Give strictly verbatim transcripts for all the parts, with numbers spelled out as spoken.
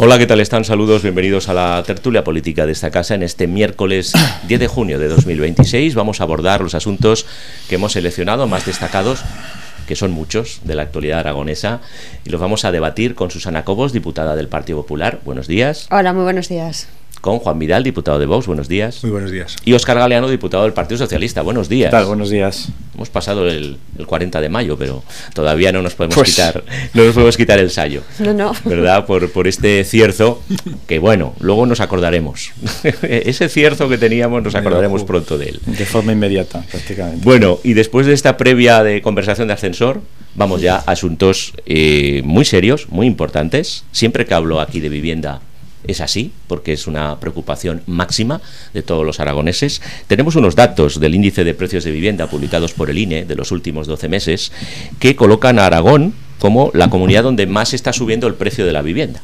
Hola, ¿qué tal están? Saludos, bienvenidos a la tertulia política de esta casa en este miércoles diez de junio de dos mil veintiséis. Vamos a abordar los asuntos que hemos seleccionado más destacados, que son muchos, de la actualidad aragonesa, y los vamos a debatir con Susana Cobos, diputada del Partido Popular. Buenos días. Hola, muy buenos días. Con Juan Vidal, diputado de Vox. Buenos días. Muy buenos días. Y Óscar Galeano, diputado del Partido Socialista. Buenos días. ¿Qué tal? Buenos días. Hemos pasado el, el cuarenta de mayo, pero todavía no nos podemos pues... quitar no nos podemos quitar el sayo. No, no. ¿Verdad? Por, por este cierzo, que bueno, luego nos acordaremos. Ese cierzo que teníamos nos acordaremos uh, pronto de él. De forma inmediata, prácticamente. Bueno, y después de esta previa de conversación de ascensor, vamos ya a asuntos eh, muy serios, muy importantes. Siempre que hablo aquí de vivienda es así, porque es una preocupación máxima de todos los aragoneses. Tenemos unos datos del índice de precios de vivienda publicados por el I N E de los últimos doce meses que colocan a Aragón como la comunidad donde más está subiendo el precio de la vivienda.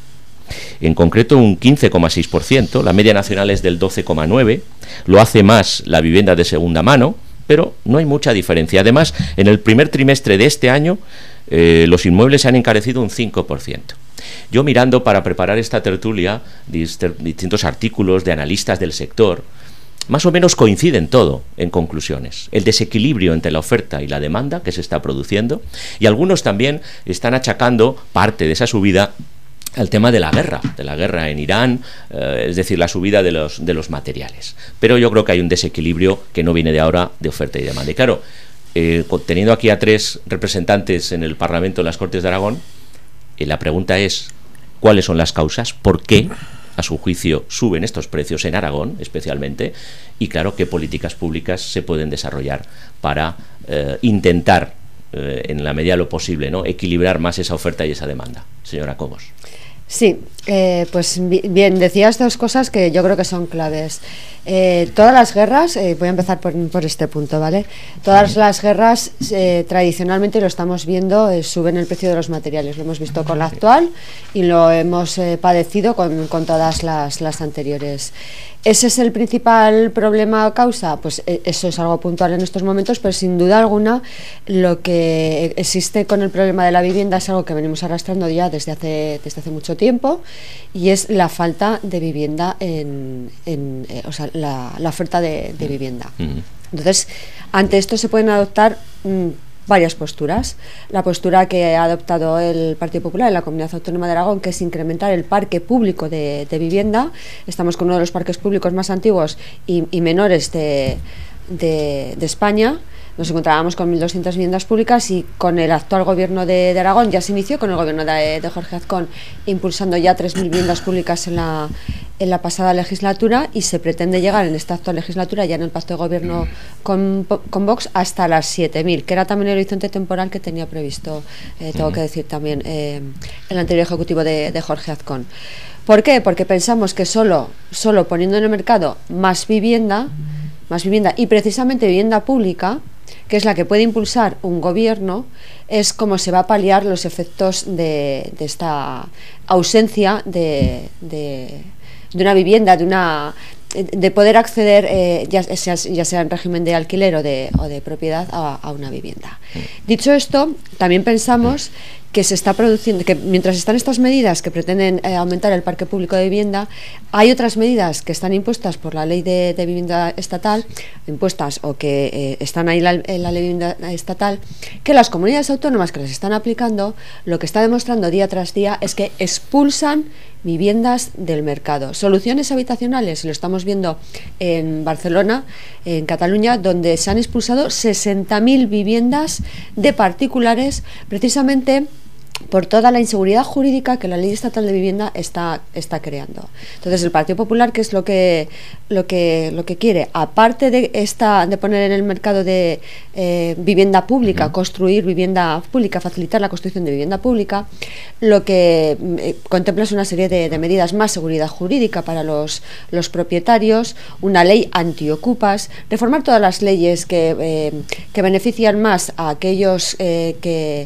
En concreto un quince coma seis por ciento, la media nacional es del doce coma nueve por ciento, lo hace más la vivienda de segunda mano, pero no hay mucha diferencia. Además, en el primer trimestre de este año eh, los inmuebles se han encarecido un cinco por ciento. Yo, mirando para preparar esta tertulia distintos artículos de analistas del sector, más o menos coinciden todo en conclusiones. El desequilibrio entre la oferta y la demanda que se está produciendo, y algunos también están achacando parte de esa subida al tema de la guerra, de la guerra en Irán, eh, es decir, la subida de los, de los materiales. Pero yo creo que hay un desequilibrio que no viene de ahora de oferta y demanda. Y claro, eh, teniendo aquí a tres representantes en el Parlamento, en las Cortes de Aragón, y la pregunta es, ¿cuáles son las causas? ¿Por qué, a su juicio, suben estos precios en Aragón, especialmente? Y claro, ¿qué políticas públicas se pueden desarrollar para eh, intentar, eh, en la medida de lo posible, ¿no?, equilibrar más esa oferta y esa demanda? Señora Cobos. Sí, eh, pues bien, decías dos cosas que yo creo que son claves. Eh, todas las guerras, eh, voy a empezar por, por este punto, ¿vale? Todas las guerras eh, tradicionalmente, lo estamos viendo, eh, suben el precio de los materiales. Lo hemos visto con la actual y lo hemos eh, padecido con, con todas las, las anteriores. ¿Ese es el principal problema o causa? Pues eh, eso es algo puntual en estos momentos, pero sin duda alguna lo que existe con el problema de la vivienda es algo que venimos arrastrando ya desde hace, desde hace mucho tiempo, y es la falta de vivienda, en, en eh, o sea, la, la oferta de, de vivienda. Entonces, ante esto se pueden adoptar mmm, varias posturas. La postura que ha adoptado el Partido Popular en la Comunidad Autónoma de Aragón, que es incrementar el parque público de, de vivienda. Estamos con uno de los parques públicos más antiguos y, y menores de, de, de España. Nos encontrábamos con mil doscientas viviendas públicas, y con el actual gobierno de, de Aragón ya se inició, con el gobierno de, de Jorge Azcón, impulsando ya tres mil viviendas públicas en la, en la pasada legislatura, y se pretende llegar en esta actual legislatura, ya en el pacto de gobierno con, con Vox, hasta las siete mil, que era también el horizonte temporal que tenía previsto, eh, tengo que decir también, eh, el anterior ejecutivo de, de Jorge Azcón. ¿Por qué? Porque pensamos que solo, solo poniendo en el mercado más vivienda, más vivienda y precisamente vivienda pública, que es la que puede impulsar un gobierno, es como se va a paliar los efectos de, de esta ausencia de, de, de una vivienda, de una de poder acceder, eh, ya, sea, ya sea en régimen de alquiler o de, o de propiedad, a, a una vivienda. Dicho esto, también pensamos que se está produciendo, que mientras están estas medidas que pretenden eh, aumentar el parque público de vivienda, hay otras medidas que están impuestas por la ley de, de vivienda estatal, impuestas o que eh, están ahí la, en la ley de vivienda estatal, que las comunidades autónomas que las están aplicando, lo que está demostrando día tras día es que expulsan viviendas del mercado. Soluciones habitacionales, lo estamos viendo en Barcelona, en Cataluña, donde se han expulsado sesenta mil viviendas de particulares, precisamente por toda la inseguridad jurídica que la Ley Estatal de Vivienda está, está creando. Entonces, el Partido Popular, ¿qué es lo que, lo que, lo que quiere? Aparte de, esta, de poner en el mercado de eh, vivienda pública, uh-huh. construir vivienda pública, facilitar la construcción de vivienda pública, lo que eh, contempla es una serie de, de medidas: más seguridad jurídica para los, los propietarios, una ley antiocupas, reformar todas las leyes que, eh, que benefician más a aquellos eh, que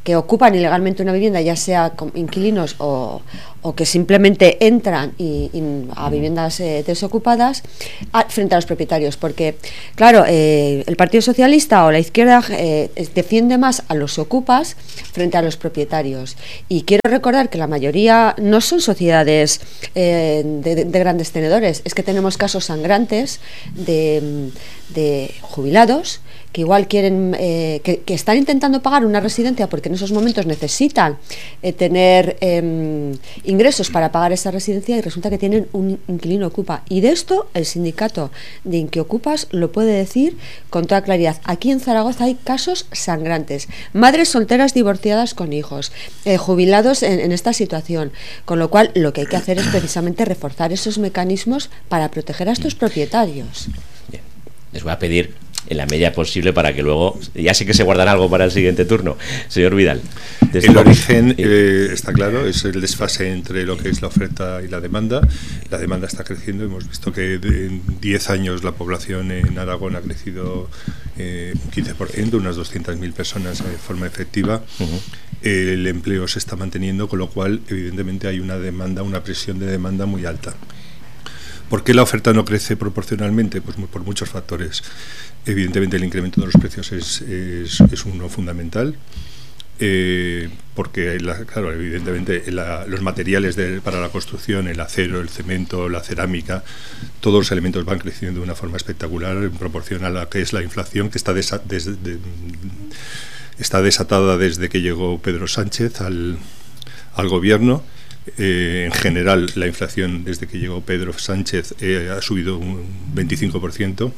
que ocupan ilegalmente una vivienda, ya sea inquilinos o, o que simplemente entran y, y a viviendas eh, desocupadas, a, frente a los propietarios, porque claro, eh, el Partido Socialista o la izquierda eh, defiende más a los ocupas frente a los propietarios, y quiero recordar que la mayoría no son sociedades eh, de, de grandes tenedores, es que tenemos casos sangrantes de, de jubilados que igual quieren, eh, que, que están intentando pagar una residencia porque en esos momentos necesitan eh, tener eh, ingresos para pagar esa residencia, y resulta que tienen un inquilino ocupa. Y de esto el sindicato de Inquiocupas lo puede decir con toda claridad. Aquí en Zaragoza hay casos sangrantes, madres solteras divorciadas con hijos, eh, jubilados en, en esta situación, con lo cual lo que hay que hacer es precisamente reforzar esos mecanismos para proteger a estos propietarios. Bien. Les voy a pedir en la medida posible para que luego, ya sé que se guardan algo para el siguiente turno. Señor Vidal. El origen eh, está claro, es el desfase entre lo que es la oferta y la demanda. La demanda está creciendo, hemos visto que en diez años la población en Aragón ha crecido eh, un quince por ciento, unas doscientas mil personas de forma efectiva. Uh-huh. El empleo se está manteniendo, con lo cual evidentemente hay una demanda, una presión de demanda muy alta. ¿Por qué la oferta no crece proporcionalmente? Pues por muchos factores. Evidentemente el incremento de los precios es, es, es uno fundamental, eh, porque la, claro, evidentemente la, los materiales de, para la construcción, el acero, el cemento, la cerámica, todos los elementos van creciendo de una forma espectacular en proporción a la que es la inflación, que está, desa, des, de, está desatada desde que llegó Pedro Sánchez al, al gobierno. Eh, en general la inflación desde que llegó Pedro Sánchez eh, ha subido un veinticinco por ciento.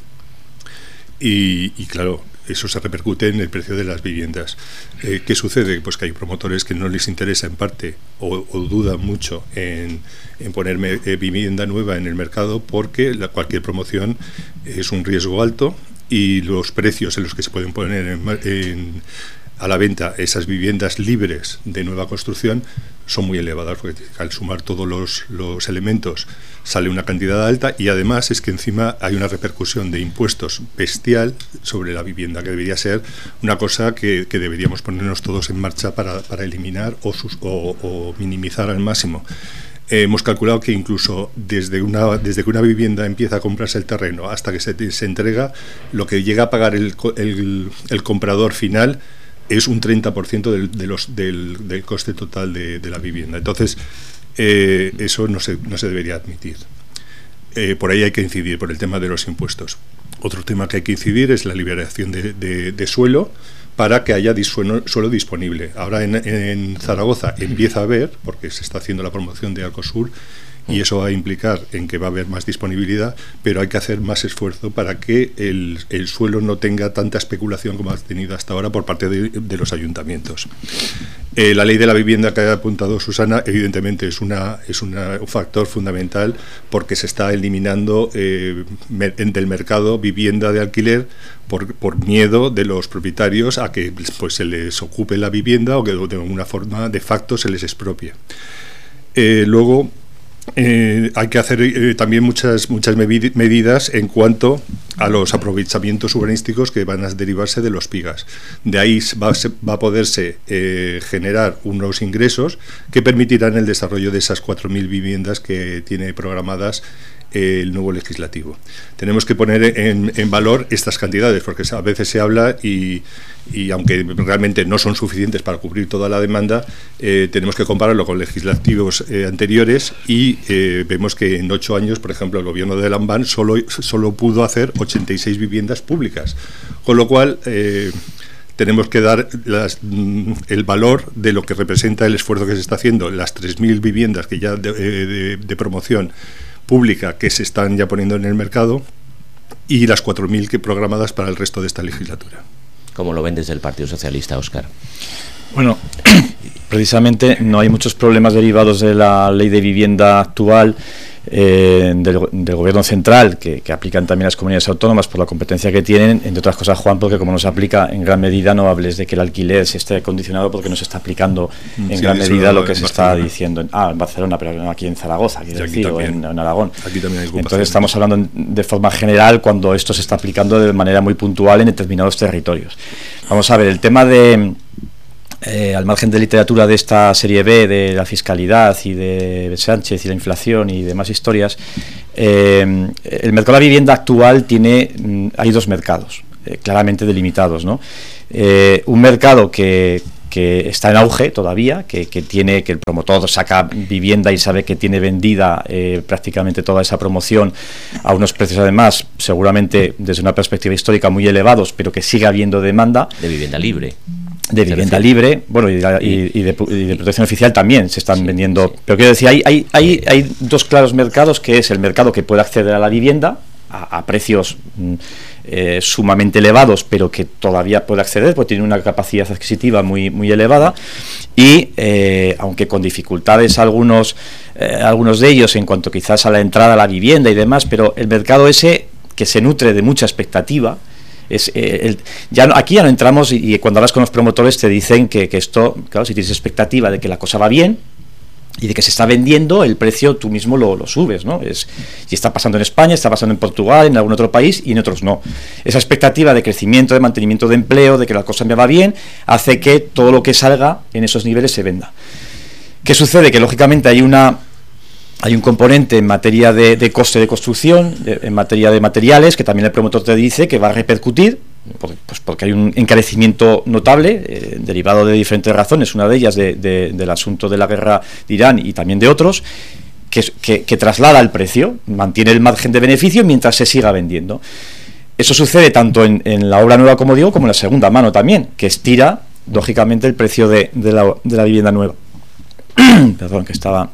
Y, y claro, eso se repercute en el precio de las viviendas. Eh, ¿Qué sucede? Pues que hay promotores que no les interesa en parte o, o dudan mucho en, en poner eh, vivienda nueva en el mercado, porque la, cualquier promoción es un riesgo alto, y los precios en los que se pueden poner en, en, a la venta esas viviendas libres de nueva construcción son muy elevadas, porque al sumar todos los, los elementos sale una cantidad alta, y además es que encima hay una repercusión de impuestos bestial sobre la vivienda, que debería ser una cosa que, que deberíamos ponernos todos en marcha para, para eliminar o, sus, o, o minimizar al máximo. Eh, hemos calculado que incluso desde, una, desde que una vivienda empieza a comprarse el terreno hasta que se, se entrega, lo que llega a pagar el, el, el comprador final es un treinta por ciento del, de los, del, del coste total de, de la vivienda. Entonces, eh, eso no se, no se debería admitir. Eh, por ahí hay que incidir, por el tema de los impuestos. Otro tema que hay que incidir es la liberación de, de, de suelo, para que haya suelo, suelo disponible. Ahora en, en Zaragoza empieza a haber, porque se está haciendo la promoción de Arcosur, y eso va a implicar en que va a haber más disponibilidad, pero hay que hacer más esfuerzo para que el, el suelo no tenga tanta especulación como ha tenido hasta ahora por parte de, de los ayuntamientos. Eh, la ley de la vivienda que ha apuntado Susana, evidentemente es, una, es una, un factor fundamental, porque se está eliminando eh, mer, del mercado vivienda de alquiler por, por miedo de los propietarios a que pues, se les ocupe la vivienda, o que de alguna forma de facto se les expropie. Eh, luego Eh, hay que hacer eh, también muchas muchas medidas en cuanto a los aprovechamientos urbanísticos que van a derivarse de los PIGAS. De ahí va, va a poderse eh, generar unos ingresos que permitirán el desarrollo de esas cuatro mil viviendas que tiene programadas eh, el nuevo legislativo. Tenemos que poner en, en valor estas cantidades, porque a veces se habla y, y aunque realmente no son suficientes para cubrir toda la demanda, eh, tenemos que compararlo con legislativos eh, anteriores, y eh, vemos que en ocho años, por ejemplo, el gobierno de Lambán solo, solo pudo hacer ochenta y seis viviendas públicas, con lo cual eh, tenemos que dar las, el valor de lo que representa el esfuerzo que se está haciendo, las tres mil viviendas que ya de, de, de promoción pública que se están ya poniendo en el mercado, y las cuatro mil que programadas para el resto de esta legislatura. ¿Cómo lo ven desde el Partido Socialista, Óscar? Bueno, precisamente no hay muchos problemas derivados de la ley de vivienda actual eh, del, del gobierno central, que, que aplican también las comunidades autónomas por la competencia que tienen, entre otras cosas, Juan, porque como no se aplica en gran medida, no hables de que el alquiler se esté condicionado, porque no se está aplicando en sí, gran medida lo que se Barcelona. está diciendo en, ah, en Barcelona, pero no aquí en Zaragoza, quiero decir, o en, en Aragón. Aquí también hay Entonces estamos hablando en, de forma general cuando esto se está aplicando de manera muy puntual en determinados territorios. Vamos a ver, el tema de eh, al margen de literatura de esta serie B, de la fiscalidad y de Sánchez y la inflación y demás historias, eh, el mercado de la vivienda actual tiene, hay dos mercados eh, claramente delimitados, ¿no? Eh, un mercado que que está en auge todavía, que, que tiene que el promotor saca vivienda y sabe que tiene vendida eh, prácticamente toda esa promoción a unos precios además seguramente desde una perspectiva histórica muy elevados, pero que sigue habiendo demanda de vivienda libre. De vivienda libre, bueno, y de, y, y, de, y de protección oficial también se están sí, vendiendo. Sí. Pero quiero decir, hay, hay, hay, hay dos claros mercados, que es el mercado que puede acceder a la vivienda a, a precios eh, sumamente elevados, pero que todavía puede acceder, porque tiene una capacidad adquisitiva muy, muy elevada, y eh, aunque con dificultades algunos, eh, algunos de ellos en cuanto quizás a la entrada a la vivienda y demás, pero el mercado ese que se nutre de mucha expectativa. Es, eh, el, ya no, aquí ya no entramos y, y cuando hablas con los promotores te dicen que, que esto, claro, si tienes expectativa de que la cosa va bien y de que se está vendiendo, el precio tú mismo lo, lo subes, ¿no? Es, y está pasando en España, está pasando en Portugal, en algún otro país y en otros no. Esa expectativa de crecimiento, de mantenimiento de empleo, de que la cosa me va bien, hace que todo lo que salga en esos niveles se venda. ¿Qué sucede? Que lógicamente hay una Hay un componente en materia de, de coste de construcción, de, en materia de materiales, que también el promotor te dice que va a repercutir, por, pues porque hay un encarecimiento notable, eh, derivado de diferentes razones, una de ellas de, de, del asunto de la guerra de Irán y también de otros, que, que, que traslada el precio, mantiene el margen de beneficio mientras se siga vendiendo. Eso sucede tanto en, en la obra nueva, como digo, como en la segunda mano también, que estira, lógicamente, el precio de, de, la, de la vivienda nueva. Perdón, que estaba...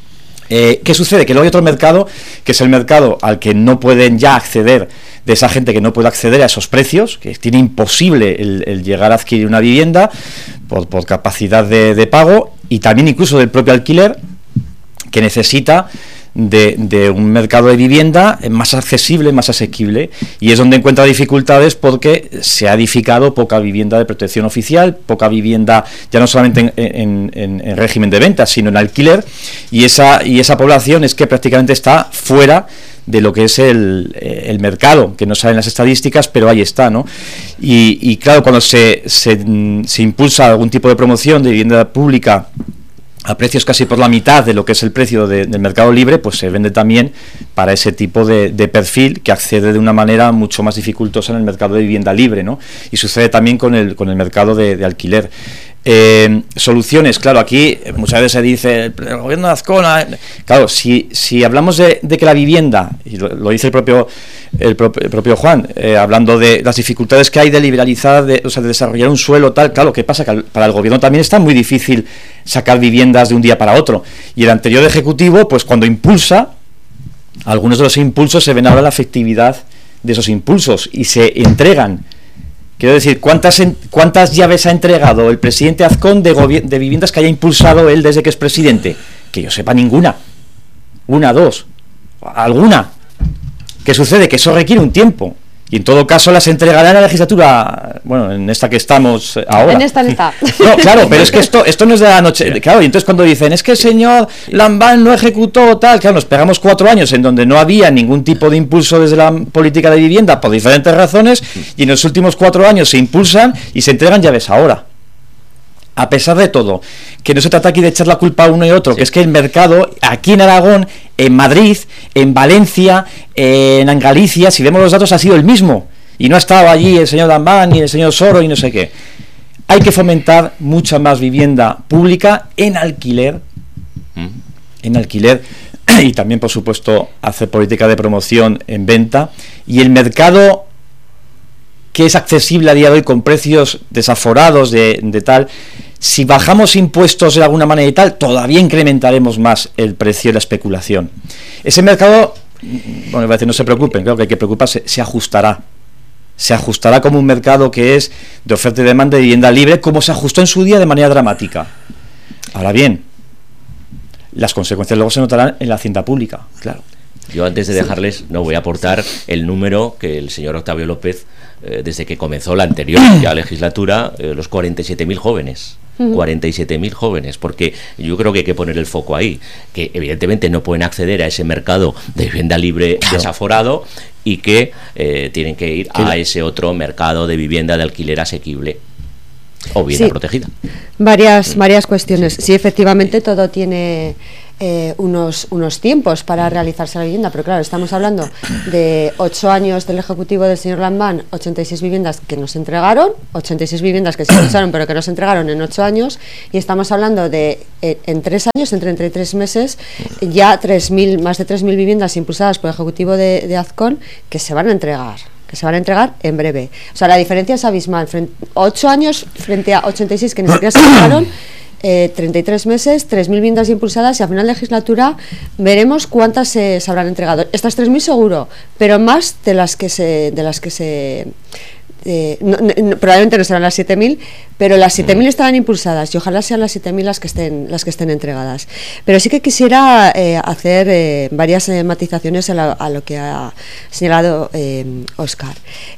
Eh, ¿Qué sucede? Que luego hay otro mercado, que es el mercado al que no pueden ya acceder, de esa gente que no puede acceder a esos precios, que tiene imposible el, el llegar a adquirir una vivienda por, por capacidad de, de pago, y también incluso del propio alquiler, que necesita de, de un mercado de vivienda más accesible, más asequible, y es donde encuentra dificultades porque se ha edificado poca vivienda de protección oficial, poca vivienda ya no solamente en, en, en, en régimen de venta, sino en alquiler, y esa, y esa población es que prácticamente está fuera de lo que es el, el mercado, que no salen las estadísticas, pero ahí está, ¿no? Y, y claro, cuando se, se, se impulsa algún tipo de promoción de vivienda pública a precios casi por la mitad de lo que es el precio de, del mercado libre, pues se vende también para ese tipo de, de perfil que accede de una manera mucho más dificultosa en el mercado de vivienda libre, ¿no? Y sucede también con el, con el mercado de, de alquiler. Eh, soluciones, claro, aquí muchas veces se dice el, el gobierno de Azcona, claro, si, si hablamos de, de que la vivienda, y lo, lo dice el propio el, pro, el propio Juan, eh, hablando de las dificultades que hay de liberalizar, de, o sea, de desarrollar un suelo tal, claro, ¿qué pasa? Que al, para el gobierno también está muy difícil sacar viviendas de un día para otro, y el anterior ejecutivo, pues cuando impulsa, algunos de los impulsos se ven ahora la efectividad de esos impulsos y se entregan. Quiero decir, ¿cuántas, ¿cuántas llaves ha entregado el presidente Azcón de, de viviendas que haya impulsado él desde que es presidente? Que yo sepa, ninguna. Una, dos, alguna. ¿Qué sucede? Que eso requiere un tiempo. Y en todo caso las entregará en la legislatura, bueno, en esta que estamos ahora. En esta, en esta. No, claro, pero es que esto esto no es de la noche. Claro, y entonces cuando dicen, es que el señor Lambán no ejecutó tal, claro, nos pegamos cuatro años en donde no había ningún tipo de impulso desde la política de vivienda por diferentes razones, y en los últimos cuatro años se impulsan y se entregan llaves ahora. A pesar de todo, que no se trata aquí de echar la culpa a uno y otro, sí. Que es que el mercado aquí en Aragón, en Madrid, en Valencia, en Galicia, si vemos los datos, ha sido el mismo, y no ha estado allí el señor Dambán ni el señor Soro y no sé qué. Hay que fomentar mucha más vivienda pública en alquiler, mm. en alquiler, y también, por supuesto, hacer política de promoción en venta, y el mercado que es accesible a día de hoy con precios desaforados de, de tal, si bajamos impuestos de alguna manera y tal, todavía incrementaremos más el precio y la especulación. Ese mercado, bueno, a decir, no se preocupen, claro que hay que preocuparse, se ajustará. Se ajustará como un mercado que es de oferta y demanda de vivienda libre, como se ajustó en su día de manera dramática. Ahora bien, las consecuencias luego se notarán en la hacienda pública, claro. Yo antes de dejarles, no voy a aportar el número que el señor Octavio López, eh, desde que comenzó la anterior ya legislatura, eh, los cuarenta y siete mil jóvenes. Uh-huh. cuarenta y siete mil jóvenes, porque yo creo que hay que poner el foco ahí, que evidentemente no pueden acceder a ese mercado de vivienda libre, claro, desaforado, y que eh, tienen que ir a ese otro mercado de vivienda de alquiler asequible. o vivienda sí, protegida. Varias, varias cuestiones. Sí, efectivamente todo tiene eh, unos, unos tiempos para realizarse la vivienda, pero claro, estamos hablando de ocho años del Ejecutivo del señor Lambán, ochenta y seis viviendas que nos entregaron, ochenta y seis viviendas que se impulsaron pero que no se entregaron en ocho años, y estamos hablando de eh, en tres años, en treinta y tres meses, ya tres mil, más de tres mil viviendas impulsadas por el Ejecutivo de, de Azcón que se van a entregar. que se van a entregar en breve. O sea, la diferencia es abismal. ocho años frente a ochenta y seis que ni siquiera se entregaron, eh, treinta y tres meses, tres mil viviendas impulsadas, y a final de legislatura veremos cuántas se, se habrán entregado. Estas tres mil seguro, pero más de las que se... De las que se Eh, no, no, probablemente no serán las siete mil, pero las siete mil estarán impulsadas y ojalá sean las siete mil las que estén las que estén entregadas. Pero sí que quisiera eh, hacer eh, varias eh, matizaciones a, la, a lo que ha señalado eh, Óscar.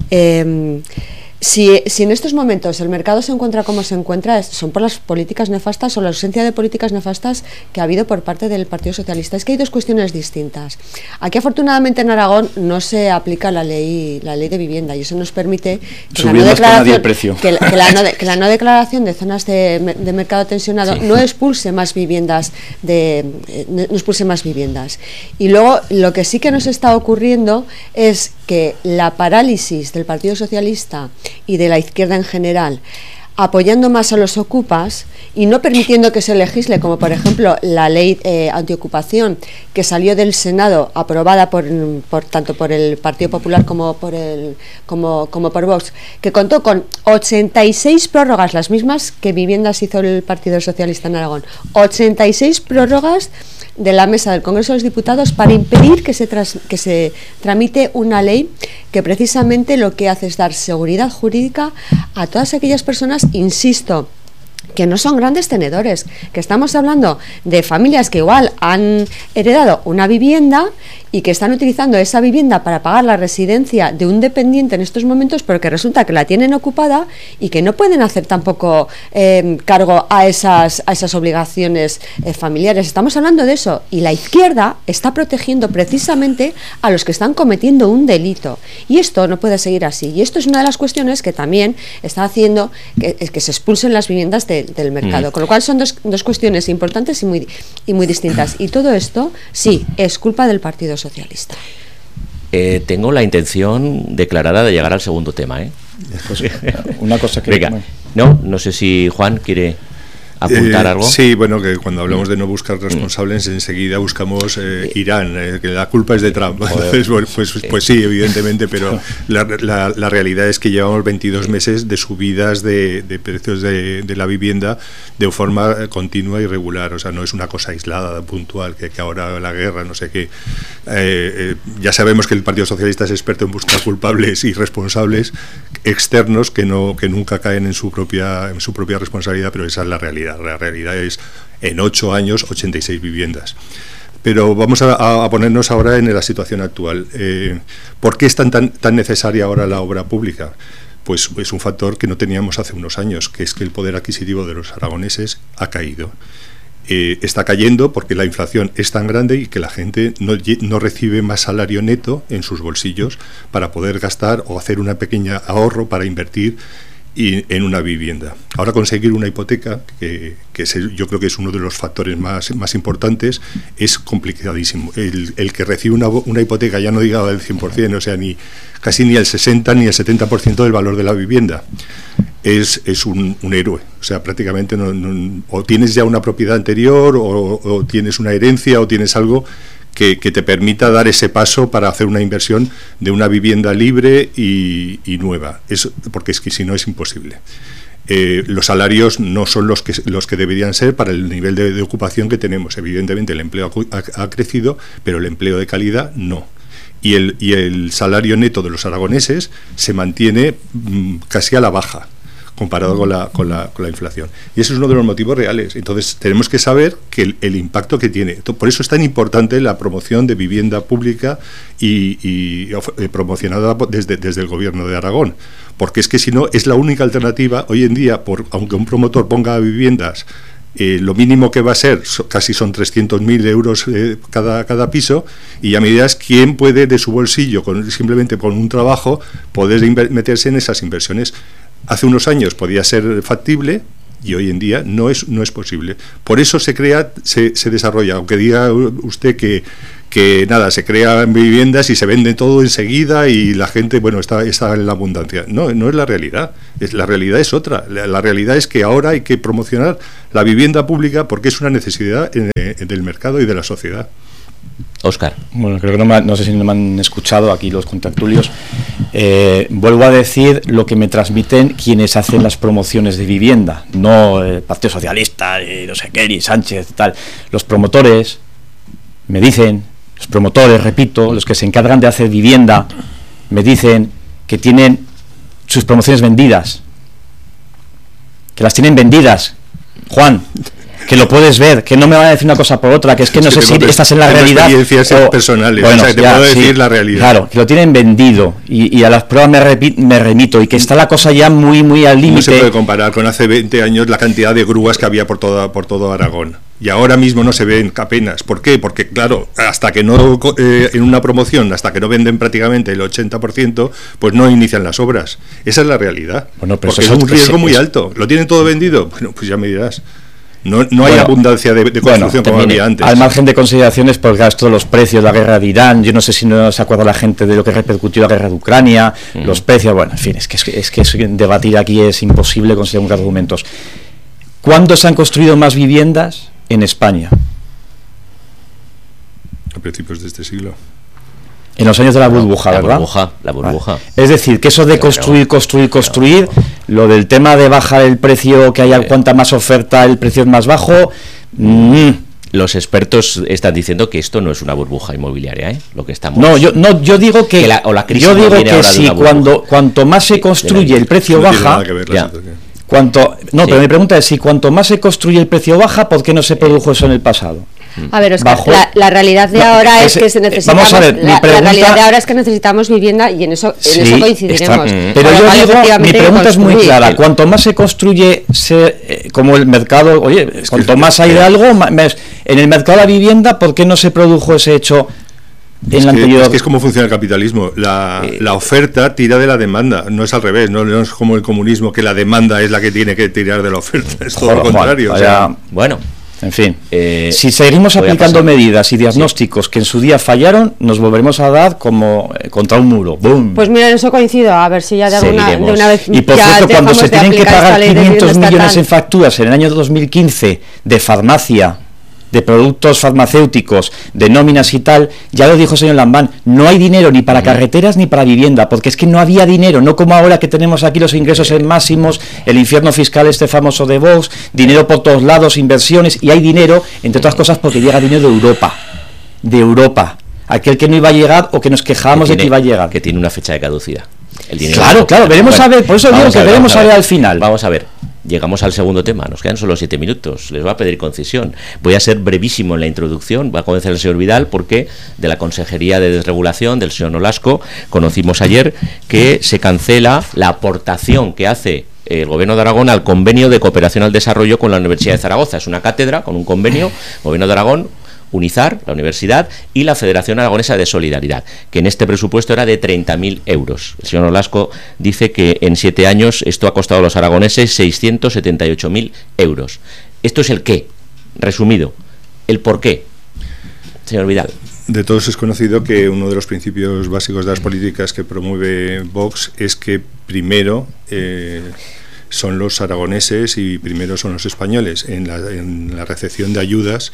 Eh, Si, si en estos momentos el mercado se encuentra como se encuentra, son por las políticas nefastas o la ausencia de políticas nefastas que ha habido por parte del Partido Socialista. Es que hay dos cuestiones distintas. Aquí, afortunadamente, en Aragón no se aplica la ley la ley de vivienda, y eso nos permite que la, no declaración, que, la, que, la no de, que la no declaración de zonas de, de mercado tensionado sí. no expulse más viviendas de eh, no expulse más viviendas. Y luego lo que sí que nos está ocurriendo es que la parálisis del Partido Socialista y de la izquierda en general, apoyando más a los ocupas y no permitiendo que se legisle, como por ejemplo la ley eh, antiocupación que salió del Senado, aprobada por, por tanto por el Partido Popular como por el como, como por Vox, que contó con ochenta y seis prórrogas, las mismas que viviendas hizo el Partido Socialista en Aragón, ochenta y seis prórrogas de la mesa del Congreso de los Diputados para impedir que se, tras, que se tramite una ley que precisamente lo que hace es dar seguridad jurídica a todas aquellas personas, insisto, que no son grandes tenedores, que estamos hablando de familias que igual han heredado una vivienda y que están utilizando esa vivienda para pagar la residencia de un dependiente en estos momentos, pero que resulta que la tienen ocupada y que no pueden hacer tampoco eh, cargo a esas, a esas obligaciones eh, familiares. Estamos hablando de eso, y la izquierda está protegiendo precisamente a los que están cometiendo un delito, y esto no puede seguir así, y esto es una de las cuestiones que también está haciendo que, que se expulsen las viviendas de, del mercado, mm. con lo cual son dos, dos cuestiones importantes y muy, y muy distintas, y todo esto sí es culpa del Partido Socialista. Eh, tengo la intención declarada de llegar al segundo tema, ¿eh? Una cosa que... Venga, no, no sé si Juan quiere apuntar eh, algo. Sí, bueno, que cuando hablamos de no buscar responsables, mm. enseguida buscamos eh, Irán, eh, que la culpa es de Trump. Entonces, bueno, pues, pues sí, evidentemente, pero la, la, la realidad es que llevamos veintidós meses de subidas de, de precios de, de la vivienda de forma continua y regular. O sea, no es una cosa aislada, puntual, que, que ahora la guerra, no sé qué. Eh, eh, ya sabemos que el Partido Socialista es experto en buscar culpables y responsables externos que no que nunca caen en su propia en su propia responsabilidad, pero esa es la realidad. La realidad es, en ocho años, ochenta y seis viviendas. Pero vamos a, a ponernos ahora en la situación actual. Eh, ¿Por qué es tan, tan, tan necesaria ahora la obra pública? Pues es un factor que no teníamos hace unos años, que es que el poder adquisitivo de los aragoneses ha caído. Eh, está cayendo porque la inflación es tan grande y que la gente no, no recibe más salario neto en sus bolsillos para poder gastar o hacer una pequeña ahorro para invertir y en una vivienda. Ahora conseguir una hipoteca, que, que es el, yo creo que es uno de los factores más, más importantes, es complicadísimo. El, el que recibe una, una hipoteca, ya no diga del cien por ciento, o sea, ni casi ni el sesenta ni el setenta por ciento del valor de la vivienda, es, es un, un héroe. O sea, prácticamente no, no, o tienes ya una propiedad anterior, o, o tienes una herencia, o tienes algo Que, que te permita dar ese paso para hacer una inversión de una vivienda libre y, y nueva. Es, porque es que si no es imposible. Eh, los salarios no son los que, los que deberían ser para el nivel de, de ocupación que tenemos. Evidentemente el empleo ha, ha crecido, pero el empleo de calidad no. Y el, y el salario neto de los aragoneses se mantiene mmm, casi a la baja, comparado con la, con, la, con la inflación. Y ese es uno de los motivos reales. Entonces tenemos que saber que el, el impacto que tiene. Por eso es tan importante la promoción de vivienda pública y, y eh, promocionada desde, desde el gobierno de Aragón. Porque es que si no, es la única alternativa hoy en día, por, aunque un promotor ponga viviendas, eh, lo mínimo que va a ser so, casi son trescientos mil euros eh, cada, cada piso, y ya me dirás quién puede de su bolsillo, con, simplemente con un trabajo, poder inver- meterse en esas inversiones hace unos años podía ser factible y hoy en día no es, no es posible. Por eso se crea, se, se desarrolla, aunque diga usted que, que nada, se crean viviendas y se vende todo enseguida y la gente, bueno, está, está en la abundancia. No, no es la realidad. Es, la realidad es otra. La, la realidad es que ahora hay que promocionar la vivienda pública porque es una necesidad en, en, del mercado y de la sociedad. Óscar. Bueno, creo que no, me, no sé si no me han escuchado aquí los contertulios. Eh, vuelvo a decir lo que me transmiten quienes hacen las promociones de vivienda, no el Partido Socialista, ni no sé qué, ni Sánchez, tal. Los promotores me dicen, los promotores, repito, los que se encargan de hacer vivienda, me dicen que tienen sus promociones vendidas, que las tienen vendidas, Juan. Que lo puedes ver, que no me van a decir una cosa por otra, que es que es no que sé si que estás en la realidad experiencias o, personales, bueno, o sea, te ya, puedo decir sí, la realidad. Claro, que lo tienen vendido y, y a las pruebas me, repi, me remito y que está la cosa ya muy muy al límite. No se puede comparar con hace veinte años la cantidad de grúas que había por toda por todo Aragón. Y ahora mismo no se ven apenas. ¿Por qué? Porque, claro, hasta que no, eh, en una promoción, hasta que no venden prácticamente el ochenta por ciento, pues no inician las obras. Esa es la realidad. Bueno, pero porque eso es un riesgo muy alto. ¿Lo tienen todo vendido? Bueno, pues ya me dirás. No, no hay bueno, abundancia de, de construcción bueno, como había antes. Al margen de consideraciones por gasto de los precios, la guerra de Irán, yo no sé si no se acuerda la gente de lo que repercutió la guerra de Ucrania, mm. los precios, bueno, en fin, es que, es que es que debatir aquí es imposible conseguir argumentos. ¿Cuándo se han construido más viviendas en España? A principios de este siglo. En los años de la burbuja, la ¿verdad? Burbuja, la burbuja. Vale. Es decir, que eso de construir, construir, construir, lo del tema de bajar el precio, que haya cuanta más oferta, el precio es más bajo. Mm. Los expertos están diciendo que esto no es una burbuja inmobiliaria, ¿eh? Lo que estamos. No, yo no, yo digo que, que la, o la crisis yo digo no que si cuando cuanto más se construye el precio no baja, cuanto no, sí. Pero mi pregunta es si cuanto más se construye el precio baja, ¿por qué no se produjo eso en el pasado? A ver, Oscar, la, la realidad de no, ahora es, es que se necesitamos, vamos a ver, la, pregunta, la realidad de ahora es que necesitamos vivienda y en eso, sí, en eso coincidiremos. Está, pero yo digo, mi pregunta es muy clara, cuanto más se construye, se, eh, como el mercado, oye, es cuanto más hay de algo, más, en el mercado de la vivienda, ¿por qué no se produjo ese hecho en es la que, anterior? Es que es como funciona el capitalismo, la, eh, la oferta tira de la demanda, no es al revés, no, no es como el comunismo, que la demanda es la que tiene que tirar de la oferta, es todo joder, lo contrario. Juan, o sea, vaya, bueno. En fin, eh, si seguimos aplicando medidas y diagnósticos sí. que en su día fallaron, nos volveremos a dar como eh, contra un muro. ¡Bum! Pues mira, en eso coincido, a ver si ya de, alguna, de una vez. Y por cierto, cuando se tienen que pagar quinientos millones en facturas en el año dos mil quince de farmacia, de productos farmacéuticos, de nóminas y tal, ya lo dijo el señor Lambán, no hay dinero ni para carreteras ni para vivienda, porque es que no había dinero, no como ahora que tenemos aquí los ingresos en máximos, el infierno fiscal este famoso de Vox, dinero por todos lados, inversiones, y hay dinero, entre otras cosas, porque llega dinero de Europa, de Europa, aquel que no iba a llegar o que nos quejábamos de que iba a llegar. Que tiene una fecha de caducidad. El dinero claro, claro, veremos bueno, a ver, por eso digo que ver, veremos a ver, a ver al final. Vamos a ver. Llegamos al segundo tema, nos quedan solo siete minutos, les voy a pedir concesión. Voy a ser brevísimo en la introducción, va a comenzar el señor Vidal, porque de la Consejería de Desregulación, del señor Nolasco, conocimos ayer que se cancela la aportación que hace el Gobierno de Aragón al convenio de cooperación al desarrollo con la Universidad de Zaragoza. Es una cátedra con un convenio, Gobierno de Aragón, UNIZAR, la universidad, y la Federación Aragonesa de Solidaridad, que en este presupuesto era de treinta mil euros. El señor Nolasco dice que en siete años esto ha costado a los aragoneses seiscientos setenta y ocho mil euros. Esto es el qué, resumido. El por qué, señor Vidal. De todos es conocido que uno de los principios básicos de las políticas que promueve Vox es que primero eh, son los aragoneses y primero son los españoles en la, en la recepción de ayudas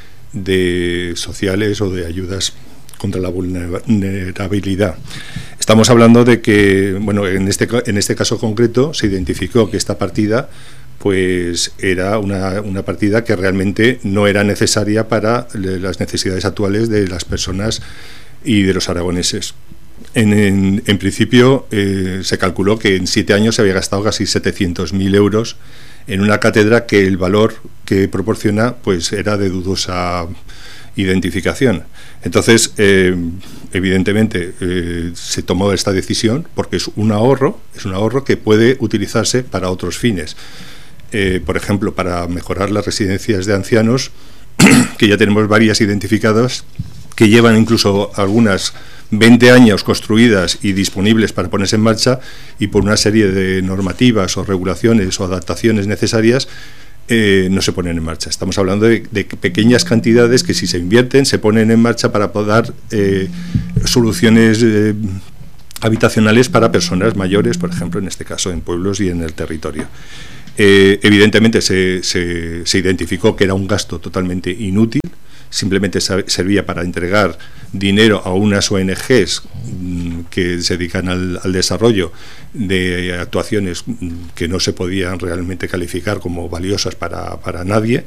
de sociales o de ayudas contra la vulnerabilidad. Estamos hablando de que, bueno, en este en este caso concreto se identificó que esta partida pues era una, una partida que realmente no era necesaria para las necesidades actuales de las personas y de los aragoneses. En, en, en principio eh, se calculó que en siete años se había gastado casi setecientos mil euros en una cátedra que el valor que proporciona pues era de dudosa identificación. Entonces, eh, evidentemente, eh, se tomó esta decisión porque es un ahorro, es un ahorro que puede utilizarse para otros fines. Eh, por ejemplo, para mejorar las residencias de ancianos, que ya tenemos varias identificadas, que llevan incluso algunas veinte años construidas y disponibles para ponerse en marcha, y por una serie de normativas o regulaciones o adaptaciones necesarias eh, no se ponen en marcha. Estamos hablando de, de pequeñas cantidades que, si se invierten, se ponen en marcha para poder dar eh, soluciones eh, habitacionales para personas mayores, por ejemplo, en este caso en pueblos y en el territorio. Eh, evidentemente se, se, se identificó que era un gasto totalmente inútil, simplemente servía para entregar dinero a unas O N Ges que se dedican al, al desarrollo de actuaciones que no se podían realmente calificar como valiosas para, para nadie,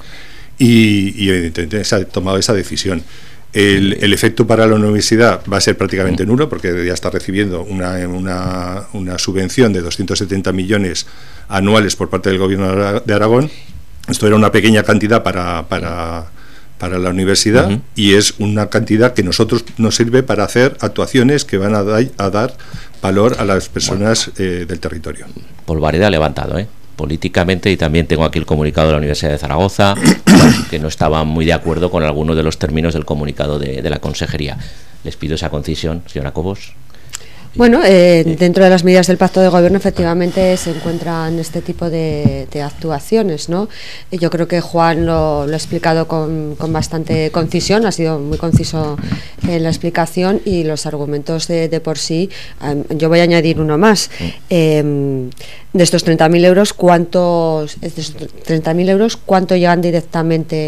y, y evidentemente se ha tomado esa decisión. El, el efecto para la universidad va a ser prácticamente nulo, porque ya está recibiendo una, una, una subvención de doscientos setenta millones anuales por parte del Gobierno de Aragón. Esto era una pequeña cantidad para, para, para la universidad, uh-huh. y es una cantidad que nosotros nos sirve para hacer actuaciones que van a, da, a dar valor a las personas eh, del territorio. Polvareda levantado, ¿eh? Políticamente, y también tengo aquí el comunicado de la Universidad de Zaragoza, que no estaba muy de acuerdo con algunos de los términos del comunicado de, de la Consejería. Les pido esa concisión, señora Cobos. Bueno, eh, dentro de las medidas del Pacto de Gobierno efectivamente se encuentran este tipo de, de actuaciones, ¿no? Y yo creo que Juan lo, lo ha explicado con, con bastante concisión, ha sido muy conciso en la explicación, y los argumentos de, de por sí. Um, yo voy a añadir uno más. Eh, de estos treinta mil euros, ¿cuántos, de estos treinta mil euros, cuánto llegan directamente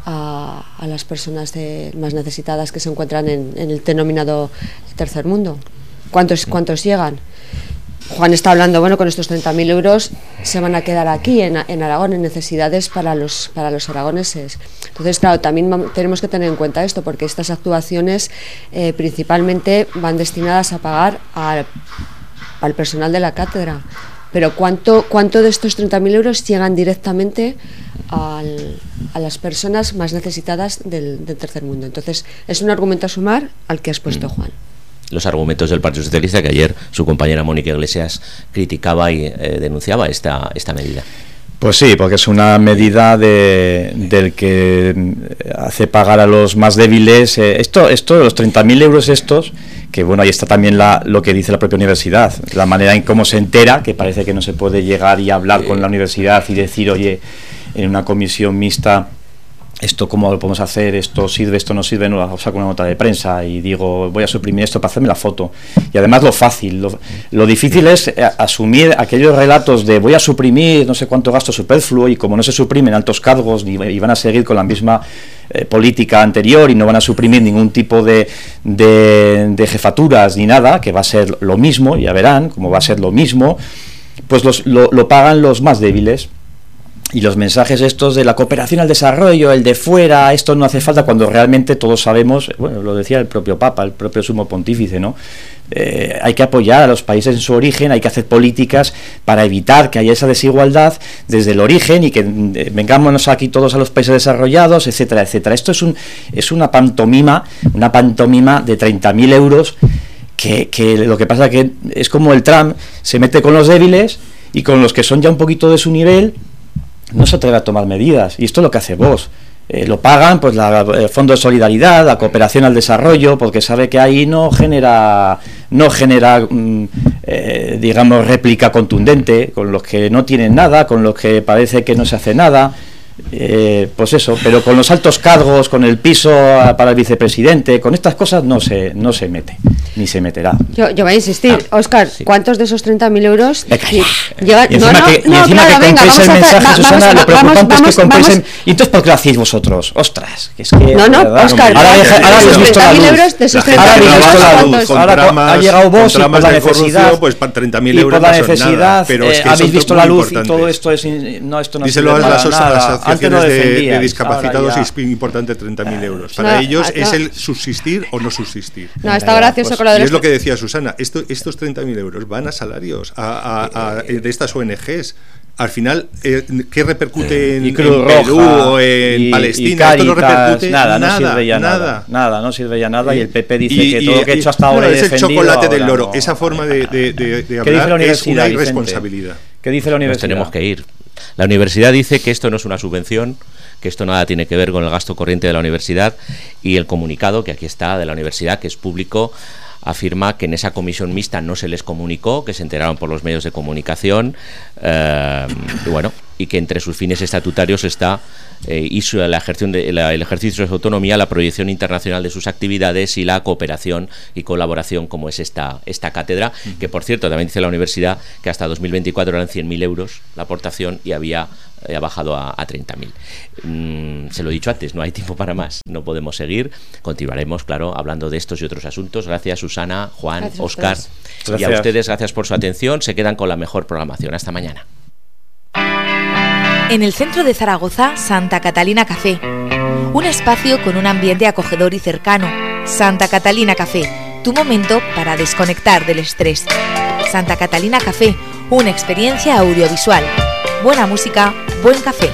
a, a las personas de, más necesitadas que se encuentran en, en el denominado tercer mundo? ¿Cuántos, ¿Cuántos llegan? Juan está hablando, bueno, con estos treinta mil euros se van a quedar aquí en, en Aragón, en necesidades para los, para los aragoneses. Entonces, claro, también tenemos que tener en cuenta esto, porque estas actuaciones eh, principalmente van destinadas a pagar al, al personal de la cátedra. Pero ¿cuánto, cuánto de estos treinta mil euros llegan directamente al, a las personas más necesitadas del, del tercer mundo? Entonces, es un argumento a sumar al que has puesto, Juan. Los argumentos del Partido Socialista, que ayer su compañera Mónica Iglesias criticaba y eh, denunciaba esta, esta medida. Pues sí, porque es una medida de, del que hace pagar a los más débiles. Eh, esto, esto, los treinta mil euros estos, que bueno, ahí está también la, lo que dice la propia universidad, la manera en cómo se entera, que parece que no se puede llegar y hablar eh, con la universidad y decir, oye, en una comisión mixta, esto cómo lo podemos hacer, esto sirve, esto no sirve, no, saco una nota de prensa y digo, voy a suprimir esto para hacerme la foto. Y además lo fácil, lo, lo difícil es asumir aquellos relatos de voy a suprimir no sé cuánto gasto superfluo, y como no se suprimen altos cargos y, y van a seguir con la misma eh, política anterior y no van a suprimir ningún tipo de, de, de jefaturas ni nada, que va a ser lo mismo, ya verán cómo va a ser lo mismo, pues los, lo, lo pagan los más débiles. Y los mensajes estos de la cooperación al desarrollo, el de fuera, esto no hace falta, cuando realmente todos sabemos, bueno, lo decía el propio Papa, el propio Sumo Pontífice, ¿no? Eh, hay que apoyar a los países en su origen, hay que hacer políticas para evitar que haya esa desigualdad desde el origen y que eh, vengámonos aquí todos a los países desarrollados, etcétera, etcétera. Esto es un es una pantomima, una pantomima de treinta mil euros que, que lo que pasa que es como el Trump se mete con los débiles y con los que son ya un poquito de su nivel no se atreve a tomar medidas, y esto es lo que hace Vox. Eh, lo pagan pues la, el Fondo de Solidaridad, la cooperación al desarrollo, porque sabe que ahí no genera no genera mm, eh, digamos réplica contundente con los que no tienen nada, con los que parece que no se hace nada. Eh, pues eso, pero con los altos cargos, con el piso para el vicepresidente, con estas cosas no se no se mete, ni se meterá. Yo, yo voy a insistir, ah, Óscar, sí. ¿Cuántos de esos treinta mil euros llevan? Y encima no, que, no, y encima no, que claro, compréis el mensaje, va, Susana, vamos, lo preocupante vamos, es que compréis el... ¿Y entonces por qué lo hacéis vosotros? ostras, que es que... No, no, Óscar, ahora habéis visto la luz, ahora habéis visto la luz, ahora ha llegado vos y por la necesidad, pues para treinta mil euros por la necesidad, habéis visto la luz y todo esto es... No, esto no sirve para nada. Antes no de, de discapacitados es importante treinta mil euros. Para no, ellos no, es el subsistir o no subsistir. No, está gracioso pues, con lo de y es lo que decía Susana, esto, estos treinta mil euros van a salarios a, a, a, de estas O N Ges. Al final, eh, ¿qué repercute en, en Perú o en y, Palestina? Y Cáritas, esto no repercute nada, nada, no sirve ya nada, nada, nada, no sirve ya nada. Y el P P dice y, que y, todo lo que ha hecho hasta ahora es el chocolate del loro. No, Esa forma de, de, de, de hablar es una irresponsabilidad. ¿Qué dice la universidad? Nos tenemos que ir. La universidad dice que esto no es una subvención, que esto nada tiene que ver con el gasto corriente de la universidad, y el comunicado que aquí está de la universidad, que es público, afirma que en esa comisión mixta no se les comunicó, que se enteraron por los medios de comunicación, eh, y bueno, y que entre sus fines estatutarios está eh, y su, la ejerción de, la, el ejercicio de su autonomía, la proyección internacional de sus actividades y la cooperación y colaboración, como es esta, esta cátedra, uh-huh. que por cierto también dice la universidad que hasta dos mil veinticuatro eran cien mil euros la aportación y había ha bajado a, a treinta mil. Mm, se lo he dicho antes, no hay tiempo para más, no podemos seguir. Continuaremos, claro, hablando de estos y otros asuntos. Gracias, Susana, Juan, gracias, Óscar. Y a ustedes, gracias por su atención. Se quedan con la mejor programación. Hasta mañana. En el centro de Zaragoza, Santa Catalina Café. Un espacio con un ambiente acogedor y cercano. Santa Catalina Café, tu momento para desconectar del estrés. Santa Catalina Café, una experiencia audiovisual. Buena música, buen café.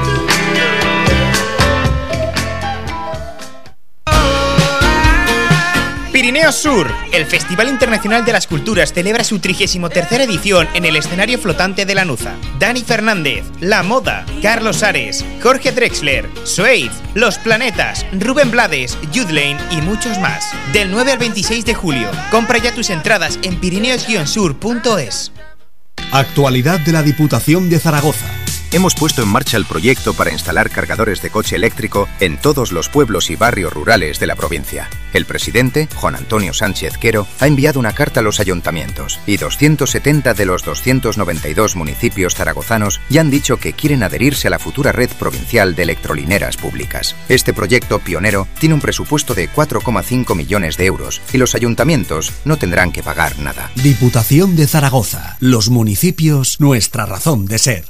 Pirineos Sur, el Festival Internacional de las Culturas celebra su trigésimo tercera edición en el escenario flotante de Lanuza. Dani Fernández, La Moda, Carlos Ares, Jorge Drexler, Suede, Los Planetas, Rubén Blades, Youth-Lane y muchos más. Del nueve al veintiséis de julio. Compra ya tus entradas en pirineos guion sur punto es. Actualidad de la Diputación de Zaragoza. Hemos puesto en marcha el proyecto para instalar cargadores de coche eléctrico en todos los pueblos y barrios rurales de la provincia. El presidente, Juan Antonio Sánchez Quero, ha enviado una carta a los ayuntamientos y doscientos setenta de los doscientos noventa y dos municipios zaragozanos ya han dicho que quieren adherirse a la futura red provincial de electrolineras públicas. Este proyecto pionero tiene un presupuesto de cuatro coma cinco millones de euros y los ayuntamientos no tendrán que pagar nada. Diputación de Zaragoza. Los municipios, nuestra razón de ser.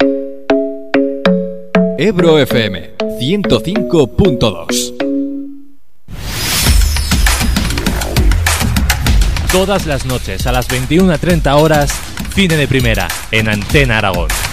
Ebro F M ciento cinco punto dos. Todas las noches a las veintiuna treinta horas, cine de primera en Antena Aragón.